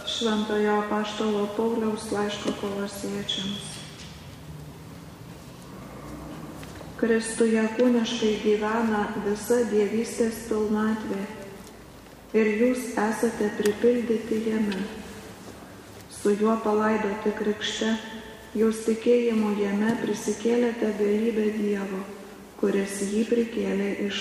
Šventojo apaštalo Pauliaus laiško Kolosiečiams. Kristuje kūniškai gyvena visa dievystės pilnatvė ir jūs esate pripildyti jame. Su juo palaidoti krikšte, jūs tikėjimu jame prisikėlėte galybę Dievo, kuris jį prikėlė iš